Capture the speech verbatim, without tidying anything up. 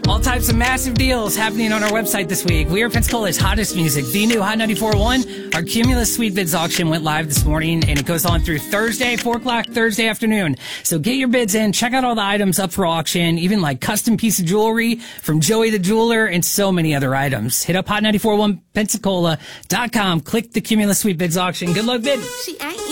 All types of massive deals happening on our website this week. We are Pensacola's hottest music, the new Hot ninety-four point one. Our Cumulus Sweet Bids auction went live this morning, and it goes on through Thursday, four o'clock Thursday afternoon. So get your bids in. Check out all the items up for auction, even like custom piece of jewelry from Joey the Jeweler and so many other items. Hit up hot ninety-four point one Pensacola dot com. Click the Cumulus Sweet Bids auction. Good luck bidding. She ain't